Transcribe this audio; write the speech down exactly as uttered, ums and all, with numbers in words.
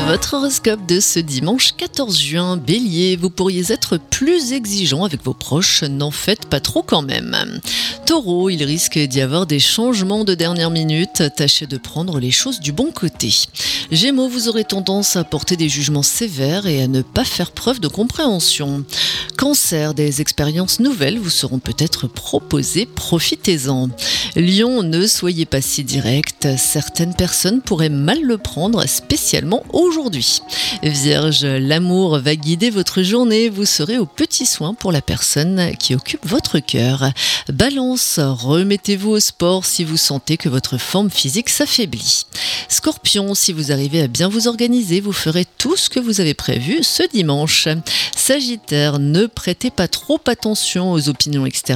Votre horoscope de ce dimanche quatorze juin, Bélier, vous pourriez être plus exigeant avec vos proches, n'en faites pas trop quand même. Taureau, il risque d'y avoir des changements de dernière minute, tâchez de prendre les choses du bon côté. Gémeaux, vous aurez tendance à porter des jugements sévères et à ne pas faire preuve de compréhension. Cancer, des expériences nouvelles vous seront peut-être proposées, profitez-en. Lion, ne soyez pas si direct, certaines personnes pourraient mal le prendre, spécialement aujourd'hui. Vierge, l'amour va guider votre journée, vous serez aux petits soins pour la personne qui occupe votre cœur. Balance, remettez-vous au sport si vous sentez que votre forme physique s'affaiblit. Scorpion, si vous arrivez à bien vous organiser, vous ferez tout ce que vous avez prévu ce dimanche. Sagittaire, ne prêtez pas trop attention aux opinions extérieures.